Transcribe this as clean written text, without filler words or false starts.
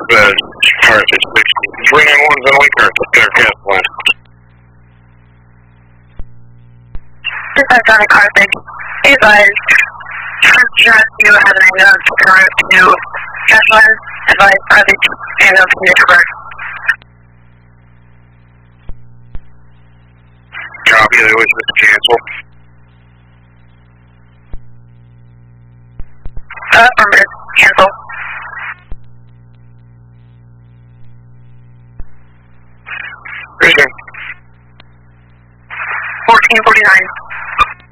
Car 660. 391's in Lakehurst. Let's get our gas line. This is on the car 6. Hey guys, first rescue has an ambulance to current to Joshua. Advise private ambulance to Newburgh. Copy, they wish to cancel. Affirmative, cancel. Christian. 1449.